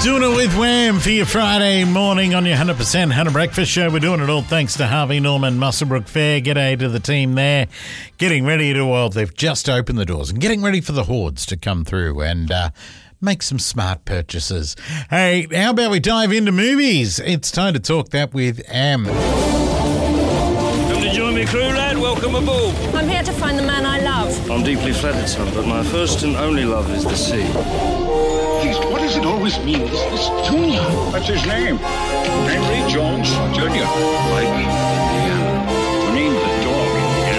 Doing it with Wham for your Friday morning on your 100% Hannah Breakfast Show. We're doing it all thanks to Harvey Norman Muswellbrook Fair. G'day to the team there. Getting ready to, well, they've just opened the doors and getting ready for the hordes to come through and make some smart purchases. Hey, how about we dive into movies? It's time to talk that with Am. Come to join me, crew, lad. Welcome aboard. I'm here to find the man I love. I'm deeply flattered, son, but my first and only love is the sea. What does it always mean? This Junior. What's his name? Henry Jones Jr. Like Indiana. Name the dog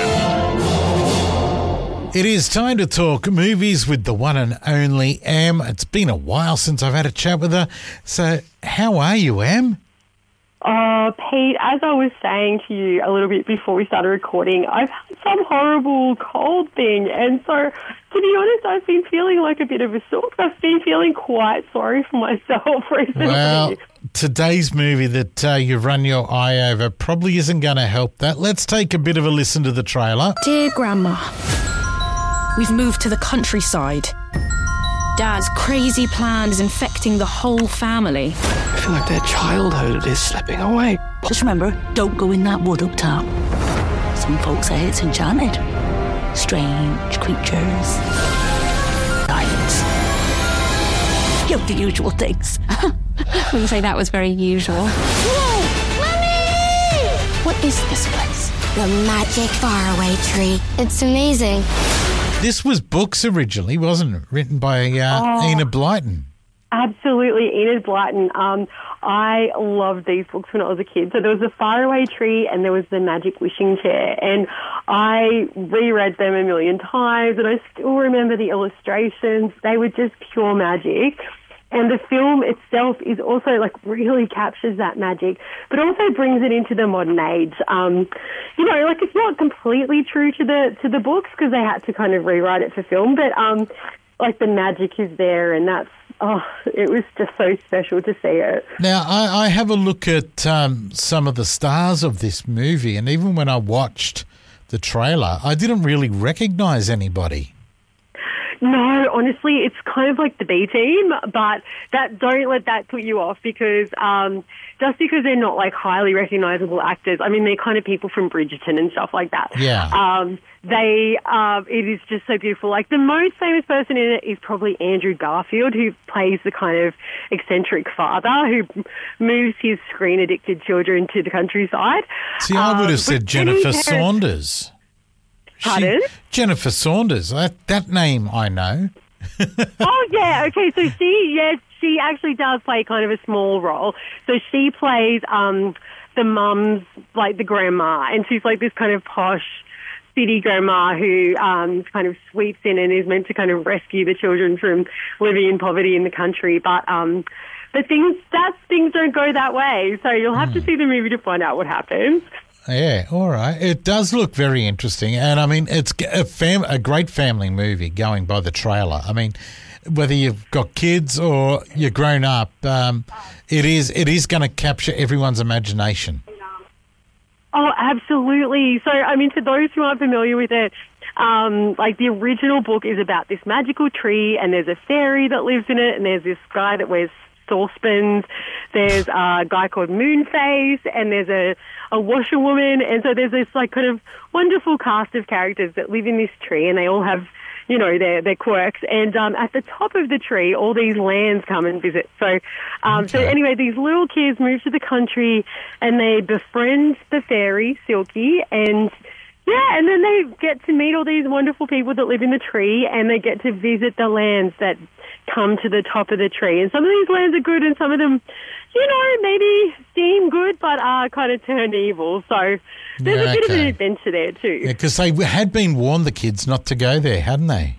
Indiana. It is time to talk movies with the one and only Am. It's been a while since I've had a chat with her. So how are you, Am? Pete, as I was saying to you a little bit before we started recording, I've had some horrible cold thing, and so, to be honest, I've been feeling like a bit of a sook. I've been feeling quite sorry for myself recently. Well, today's movie that you've run your eye over probably isn't going to help that. Let's take a bit of a listen to the trailer. Dear Grandma, we've moved to the countryside. Dad's crazy plan is infecting the whole family. I feel like their childhood is slipping away. Just remember, don't go in that wood up top. Some folks say it's enchanted. Strange creatures. Giants. You know, the usual things. Wouldn't say that was very usual. Whoa! Mommy! What is this place? The magic faraway tree. It's amazing. This was books originally, wasn't it? Written by Enid Blyton. Absolutely, Enid Blyton. I loved these books when I was a kid. So there was the Faraway Tree and there was the Magic Wishing Chair. And I reread them a million times and I still remember the illustrations. They were just pure magic. And the film itself is also really captures that magic, but also brings it into the modern age. It's not completely true to the books because they had to kind of rewrite it for film, but the magic is there, and that's it was just so special to see it. Now I have a look at some of the stars of this movie, and even when I watched the trailer, I didn't really recognise anybody. No, honestly, it's kind of like the B Team, but don't let that put you off because just because they're not highly recognisable actors, I mean, they're kind of people from Bridgerton and stuff like that. Yeah. It is just so beautiful. The most famous person in it is probably Andrew Garfield, who plays the kind of eccentric father who moves his screen-addicted children to the countryside. See, I would have said Jennifer Saunders. Pardon? Jennifer Saunders. That name I know. Oh, yeah. Okay, so she actually does play kind of a small role. So she plays the mum's, the grandma, and she's this kind of posh city grandma who kind of sweeps in and is meant to kind of rescue the children from living in poverty in the country. But things don't go that way. So you'll have to see the movie to find out what happens. Yeah, all right. It does look very interesting, and I mean, it's a great family movie going by the trailer. I mean, whether you've got kids or you're grown up, it is going to capture everyone's imagination. Oh, absolutely. So, I mean, for those who aren't familiar with it, the original book is about this magical tree, and there's a fairy that lives in it, and there's this guy that wears saucepans. There's a guy called Moonface, and there's a washerwoman, and so there's this kind of wonderful cast of characters that live in this tree, and they all have their quirks. And at the top of the tree, all these lands come and visit. So anyway, these little kids move to the country, and they befriend the fairy Silky, and then they get to meet all these wonderful people that live in the tree, and they get to visit the lands that come to the top of the tree. And some of these lands are good, and some of them, maybe seem good, but are kind of turned evil. So there's a bit of an adventure there too. Yeah, because they had been warned, the kids, not to go there, hadn't they?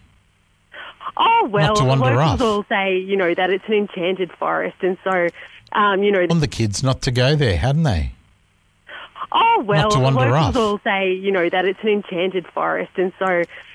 Oh, well, not to wander locals off. all say, that it's an enchanted forest, and so, warned the kids not to go there, hadn't they? Oh, well, not to wander locals off. all say, that it's an enchanted forest, and so,